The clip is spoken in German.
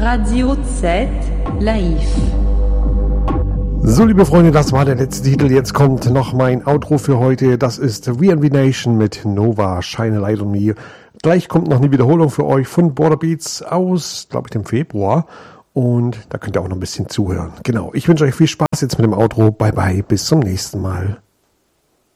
Radio Z live. So, liebe Freunde, das war der letzte Titel. Jetzt kommt noch mein Outro für heute. Das ist VNV Nation mit Nova, Shine a Light on Me. Gleich kommt noch eine Wiederholung für euch von Border Beats aus, glaube ich, dem Februar. Und da könnt ihr auch noch ein bisschen zuhören. Genau, ich wünsche euch viel Spaß jetzt mit dem Outro. Bye bye, bis zum nächsten Mal.